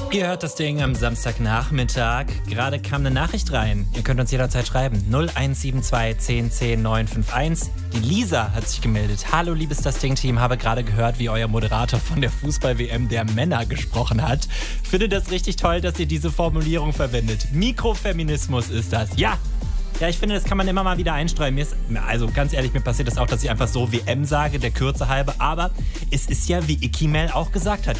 Ihr hört das Ding am Samstagnachmittag. Gerade kam eine Nachricht rein. Ihr könnt uns jederzeit schreiben. 0172 10 10 951. Die Lisa hat sich gemeldet. Hallo, liebes Das Ding-Team. Habe gerade gehört, wie euer Moderator von der Fußball-WM der Männer gesprochen hat. Finde das richtig toll, dass ihr diese Formulierung verwendet. Mikrofeminismus ist das. Ja, ich finde, das kann man immer mal wieder einstreuen. Also ganz ehrlich, mir passiert das auch, dass ich einfach so WM sage, der Kürze halber. Aber es ist ja, wie Ikimel auch gesagt hat,